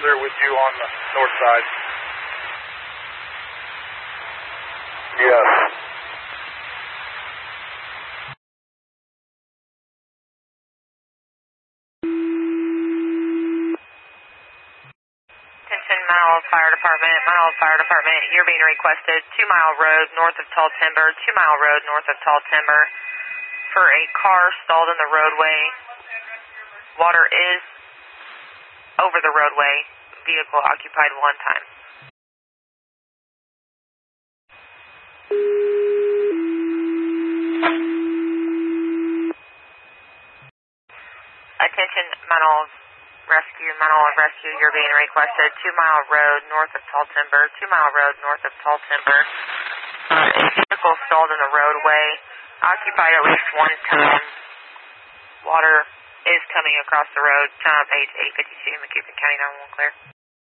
there with you on the north side? Yes. Attention, Fire Department, you're being requested 2 Mile Road north of Tall Timber, 2 Mile Road north of Tall Timber for a car stalled in the roadway. Water is over the roadway, vehicle occupied one time. Attention, mental rescue, you're being requested 2 Mile Road north of Tall Timber, 2 Mile Road north of Tall Timber. A vehicle stalled in the roadway, occupied at least one time. Water is coming across the road, page 852, McCupin County 911 clear.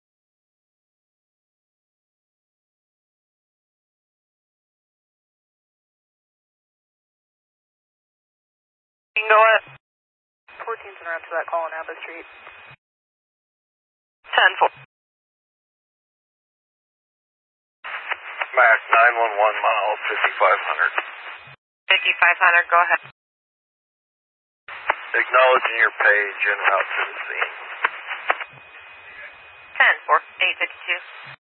You can go up. 14's en route to that call on Abbott Street. 10-4. Mac 911 mile 5500. 5500, go ahead. Acknowledging your page en route to the scene. 10-4, 852.